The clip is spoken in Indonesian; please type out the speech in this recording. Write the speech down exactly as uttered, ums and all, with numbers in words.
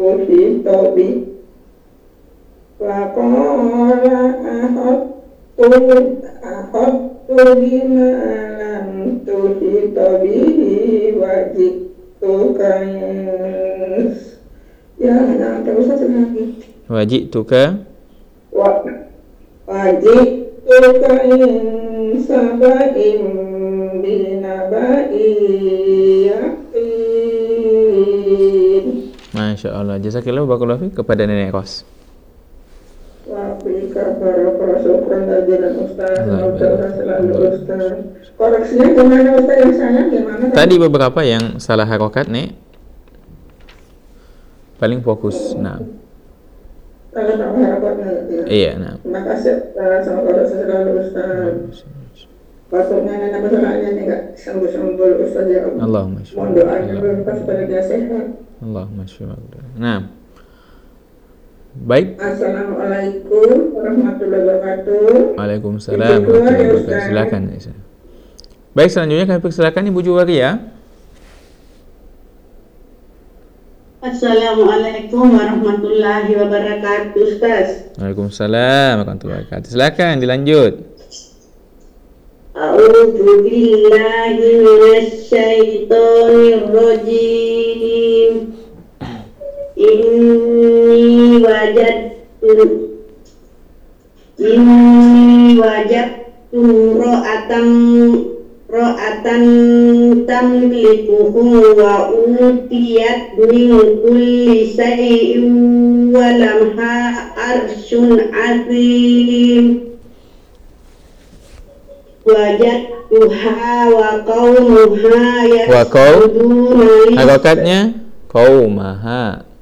tuhitobi Wakola ahottu ahottu bima lam tuhitobi wajituka ya nah terus aja lagi wajituka wa wajituka sabaim binabai yakin. Masya Allah. Jazakallahu barakallahu fiik kepada Nenek Ros. Wa fika barakallahu syukran jazilan Ustaz. Semoga selalu Ustaz. Koreksinya gimana Ustaz yang salah gimana? Tadi beberapa yang salah harokat nih. Paling fokus. Nah. Kalau tak harapatnya ya. Iya, nah. Terima kasih sama koreksi selalu Ustaz. Patutnya nenek masalahnya ini enggak sembuh-sembuh Ustaz ya Allah. Allahumma syukur. Mohon doanya berlepas pada dia sehat. Allahumma syukur. Nah. Baik. Assalamualaikum warahmatullahi wabarakatuh. Waalaikumsalam warahmatullahi wabarakatuh. Silakan. Baik, selanjutnya kami persilakan Ibu Juwaria. Assalamualaikum warahmatullahi wabarakatuh, Ustaz. Waalaikumsalam warahmatullahi wabarakatuh. Silakan dilanjut. A'udzu billahi minasy syaithanir rajim. Inni wajadtu Inni wajadtu ra'atan ra'atan tamlikuhum wa utiyat min kulli shay'in wa lamha arsyun 'azim. Wajadtuha wa qaumuha Wa qaum yasjuduna harokatnya qaumaha.